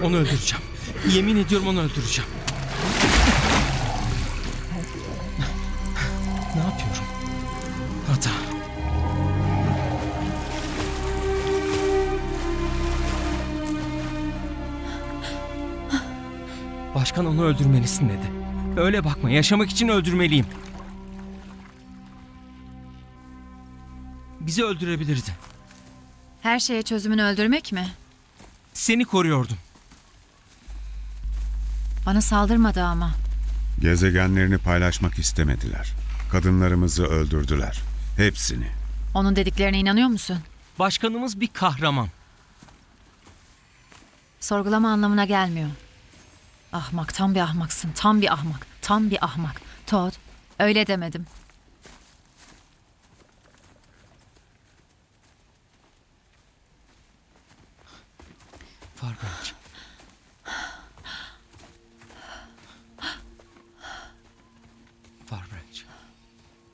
Onu öldüreceğim. Yemin ediyorum onu öldüreceğim. Ne yapıyorum? Hata. Başkan onu öldürmelisin dedi. Öyle bakma, yaşamak için öldürmeliyim. Bizi öldürebilirdi. Her şeye çözümünü öldürmek mi? Seni koruyordum. Bana saldırmadı ama. Gezegenlerini paylaşmak istemediler. Kadınlarımızı öldürdüler. Hepsini. Onun dediklerine inanıyor musun? Başkanımız bir kahraman. Sorgulama anlamına gelmiyor. Ahmak, tam bir ahmaksın. Tam bir ahmak. Tam bir ahmak. Todd, öyle demedim. Fargancığım. Farga.